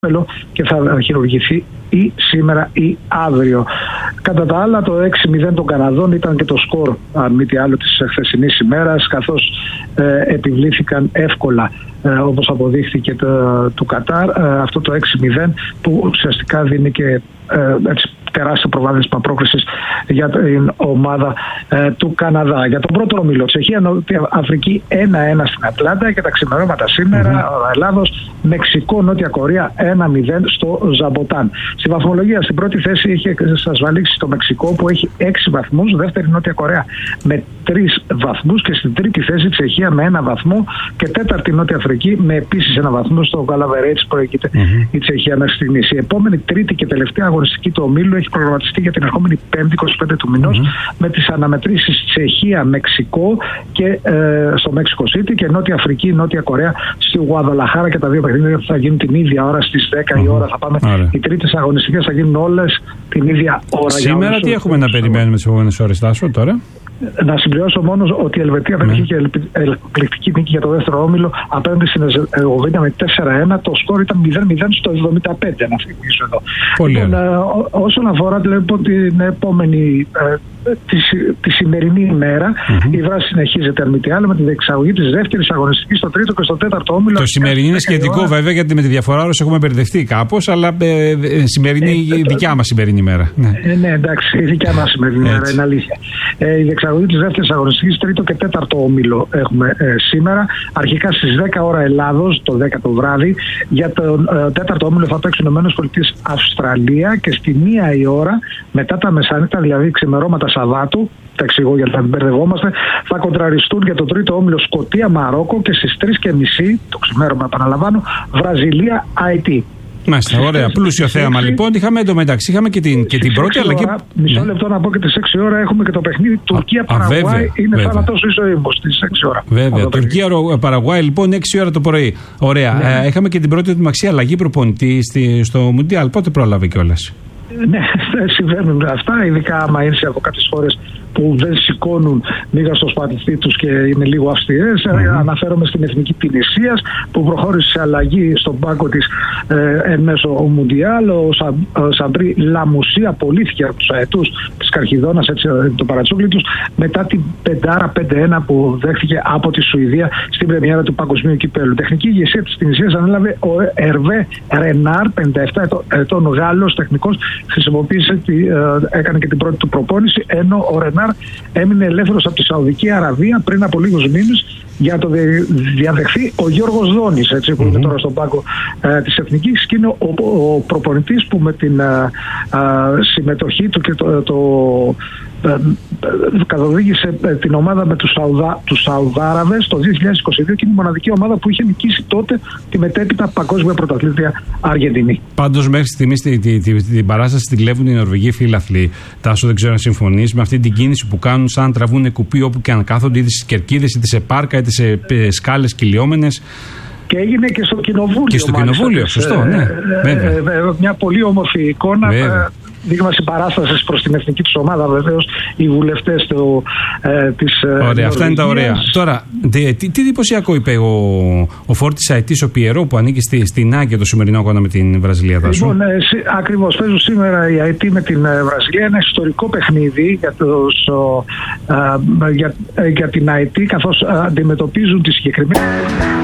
και θα χειρουργηθεί ή σήμερα ή αύριο. Κατά τα άλλα, το 6-0 των Καναδών ήταν και το σκορ, αν μη τι άλλο, της χθεσινής ημέρας, καθώς επιβλήθηκαν εύκολα, όπως αποδείχθηκε του Κατάρ, αυτό το 6-0 που ουσιαστικά δίνει και τεράστιο προβάδισμα πρόκρισης για την ομάδα του Καναδά. Για τον πρώτο όμιλο, Τσεχία, Νότια Αφρική 1-1 στην Ατλάντα και τα ξημερώματα σήμερα, Ελλάδος, Μεξικό, Νότια Κορέα 1-0 στο Ζαμποτάν. Στη βαθμολογία, στην πρώτη θέση έχει εξασφαλίσει το Μεξικό που έχει 6 βαθμούς, δεύτερη Νότια Κορέα με 3 βαθμούς και στην τρίτη θέση Τσεχία με 1 βαθμό και τέταρτη Νότια Αφρική με επίσης 1 βαθμό. Στο Καλαβερέτσι προηγείται η Τσεχία μέχρι στιγμής. Η επόμενη τρίτη και τελευταία αγωνιστική του ομίλου έχει προγραμματιστεί για την ερχόμενη 5η 25 του μηνός με τις αναμετρήσεις Τσεχία-Μεξικό και στο Μέξικο City και Νότια Αφρική, Νότια Κορέα στη Γουαδαλαχάρα, και τα δύο παιχνίδια θα γίνουν την ίδια ώρα στις 10 η ώρα. Θα πάμε. Οι τρίτες αγωνιστικές θα γίνουν όλες την ίδια ώρα. Σήμερα τι έχουμε να περιμένουμε τις επόμενες ώρες, Τάσο, τώρα? Να συμπληρώσω μόνο ότι η Ελβετία δεν είχε εκπληκτική νίκη για το δεύτερο όμιλο απέναντι στην Ερζεγοβίνια με 4-1. Το σκορ ήταν 0-0 στο 75, να θυμίσω εδώ. Λοιπόν, όσον αφορά την επόμενη, τη σημερινή ημέρα, η δράση συνεχίζεται αν μη τι άλλο με τη διεξαγωγή της δεύτερης αγωνιστικής στο τρίτο και στο τέταρτο όμιλο. Το σημερινή είναι σχετικό βέβαια, γιατί με τη διαφορά ώρας έχουμε μπερδευτεί κάπως, αλλά σημερινή, η δικιά μας σημερινή ημέρα. Ναι, εντάξει, η δικιά μας σημερινή ημέρα, είναι αλήθεια. Η διεξαγωγή της δεύτερης αγωνιστικής, τρίτο και τέταρτο όμιλο έχουμε σήμερα. Αρχικά στις 10 ώρα Ελλάδος, το 10 το βράδυ. Για τον τέταρτο όμιλο θα παίξουν ΗΠΑ Αυστραλία και στη 1 η ώρα μετά τα μεσάνυχτα, δηλαδή ξημερώματα Σαββάτου, τα εξηγώ για να μην μπερδευόμαστε, θα κοντραριστούν για το τρίτο όμιλο Σκωτία Μαρόκο και στις 3:30 το ξημέρωμα, επαναλαμβάνω, Βραζιλία IT. Μάλιστα, ωραία. Πλούσιο θέαμα λοιπόν. Είχαμε εντωμεταξύ και την πρώτη αλλαγή. Μισό λεπτό να πω, και τις 6 ώρα έχουμε και το παιχνίδι Τουρκία-Παραγουάη. Είναι θάνατος η ζωή μου στις 6 ώρα. Βέβαια. Τουρκία-Παραγουάη λοιπόν 6 ώρα το πρωί. Ωραία. Είχαμε και την πρώτη ετοιμαξία αλλαγή προπονητή στο Μουντιάλ. Πότε πρόλαβε κιόλας? Ναι, συμβαίνουν αυτά, ειδικά άμα είναι από κάποιες χώρες που δεν σηκώνουν λίγα στο σπαθιστή τους και είναι λίγο αυστηρές. Αναφέρομαι στην Εθνική Τινησίας που προχώρησε σε αλλαγή στον πάγκο της εν μέσω Μουντιάλ. Ο Σαμπρί Λαμουσί απολύθηκε από τους αετούς της Καρχιδόνας, έτσι το παρατσούκλι τους, μετά την 5-1 που δέχθηκε από τη Σουηδία στην πρεμιέρα του Παγκοσμίου Κυπέλλου. Τεχνική ηγεσία της Τινησίας ανέλαβε ο Ερβέ Ρενάρ, 57 ετών Γάλλος τεχνικός, έκανε και την πρώτη του προπόνηση, ενώ ο Ρενάρ έμεινε ελεύθερος από τη Σαουδική Αραβία πριν από λίγους μήνες για να το διαδεχθεί ο Γιώργος Δόνης, έτσι, που είναι τώρα στον πάγκο της Εθνικής, και είναι ο προπονητής που με την συμμετοχή του και καθοδήγησε την ομάδα με τους Σαουδάραβες το 2022 και είναι η μοναδική ομάδα που είχε νικήσει τότε τη μετέπειτα παγκόσμια πρωταθλήτρια Αργεντινή. Πάντως μέχρι στιγμής την παράσταση τη κλέβουν οι Νορβηγοί φίλαθλοι. Τάσο, δεν ξέρω αν συμφωνείς με αυτή την κίνηση που κάνουν, σαν να τραβούν κουπί όπου και αν κάθονται, είτε στις κερκίδες είτε σε πάρκα είτε σε σκάλες κυλιόμενες. Και έγινε και στο κοινοβούλιο. Και στο κοινοβούλιο, σωστό, ναι. Μια πολύ όμορφη εικόνα. Δείγμα συμπαράστασης προς την εθνική τους ομάδα, βεβαίως, οι βουλευτές της. Ωραία, αυτά είναι τα ωραία. Τώρα, τι εντυπωσιακό είπε ο φόρτης αετής, ο Πιερό, που ανήκει στην Άγκια το σημερινό αγώνα με την Βραζιλία, Τάσο? Λοιπόν, ακριβώς, παίζουν σήμερα η Αετή με την Βραζιλία. Ένα ιστορικό παιχνίδι για την Αετή, καθώς αντιμετωπίζουν τη συγκεκριμένη.